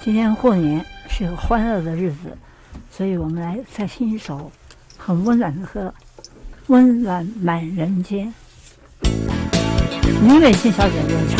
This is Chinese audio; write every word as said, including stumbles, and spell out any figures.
今天过年是个欢乐的日子，所以我们来再听一首很温暖的歌，《温暖满人间》。倪美静小姐姐唱。